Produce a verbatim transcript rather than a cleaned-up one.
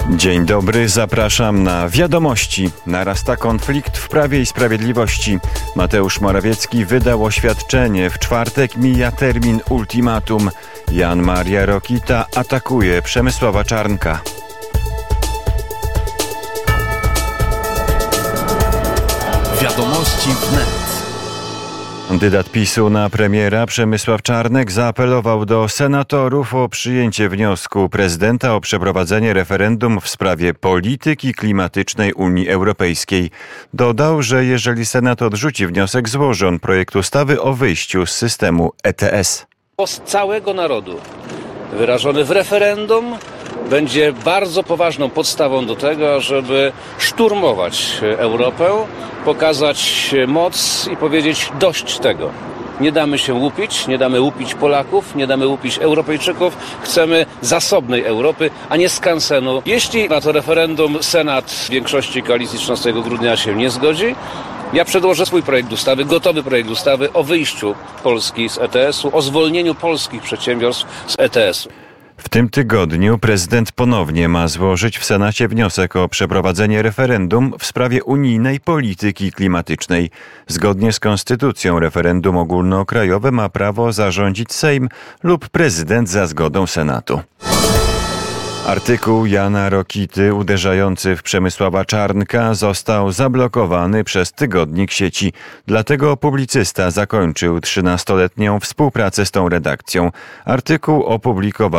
Dzień dobry, zapraszam na Wiadomości. Narasta konflikt w Prawie i Sprawiedliwości. Mateusz Morawiecki wydał oświadczenie. W czwartek mija termin ultimatum. Jan Maria Rokita atakuje Przemysława Czarnka. Wiadomości wnet. Kandydat PiSu na premiera Przemysław Czarnek zaapelował do senatorów o przyjęcie wniosku prezydenta o przeprowadzenie referendum w sprawie polityki klimatycznej Unii Europejskiej. Dodał, że jeżeli Senat odrzuci wniosek, złoży on projekt ustawy o wyjściu z systemu E T S. Głos całego narodu wyrażony w referendum będzie bardzo poważną podstawą do tego, żeby szturmować Europę, pokazać moc i powiedzieć dość tego. Nie damy się łupić, nie damy łupić Polaków, nie damy łupić Europejczyków. Chcemy zasobnej Europy, a nie skansenu. Jeśli na to referendum Senat w większości koalicji trzynastego grudnia się nie zgodzi, ja przedłożę swój projekt ustawy, gotowy projekt ustawy o wyjściu Polski z E T S-u, o zwolnieniu polskich przedsiębiorstw z E T S-u. W tym tygodniu prezydent ponownie ma złożyć w Senacie wniosek o przeprowadzenie referendum w sprawie unijnej polityki klimatycznej. Zgodnie z konstytucją referendum ogólnokrajowe ma prawo zarządzić Sejm lub prezydent za zgodą Senatu. Artykuł Jana Rokity uderzający w Przemysława Czarnka został zablokowany przez tygodnik sieci. Dlatego publicysta zakończył trzynastoletnią współpracę z tą redakcją. Artykuł opublikował